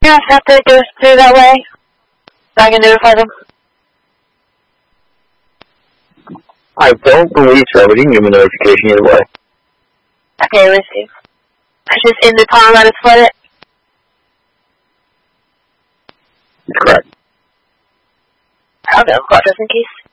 parents have to go through that way? So I can notify them? I don't believe so, but you can give me a notification either way. Okay, let's see. It's just in the pond that it's flooded? Correct. Okay, I've got just in case.